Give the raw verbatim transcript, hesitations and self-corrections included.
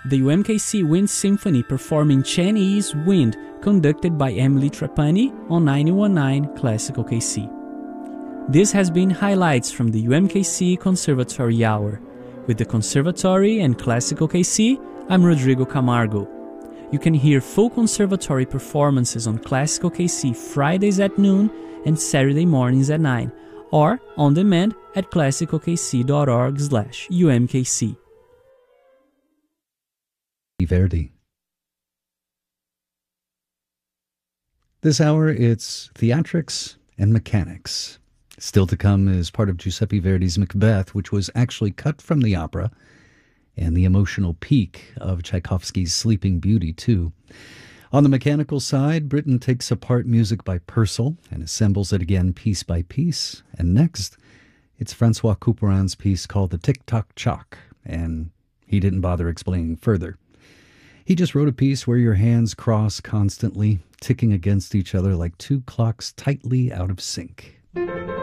the U M K C Wind Symphony performing Chinese Wind, conducted by Emily Trapani on ninety-one point nine Classical K C. This has been highlights from the U M K C Conservatory Hour. With the Conservatory and Classical K C, I'm Rodrigo Camargo. You can hear full conservatory performances on Classical K C Fridays at noon and Saturday mornings at nine, or on demand at classical k c dot org slash U M K C. Verdi. This hour, it's theatrics and mechanics. Still to come is part of Giuseppe Verdi's Macbeth, which was actually cut from the opera, and the emotional peak of Tchaikovsky's Sleeping Beauty, too. On the mechanical side, Britten takes apart music by Purcell and assembles it again piece by piece. And next, it's Francois Couperin's piece called the Tick-Tock-Chock, and he didn't bother explaining further. He just wrote a piece where your hands cross constantly, ticking against each other like two clocks tightly out of sync.